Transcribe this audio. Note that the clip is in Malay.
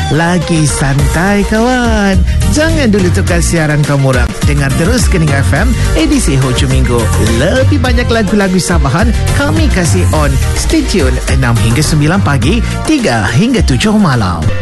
Lagi santai kawan. Jangan dulu tukar siaran kamu orang. Dengar terus Kening FM edisi hujung minggu. Lebih banyak lagu-lagu Sabahan kami kasih on. Stay tune 6 hingga 9 pagi, 3 hingga 7 malam.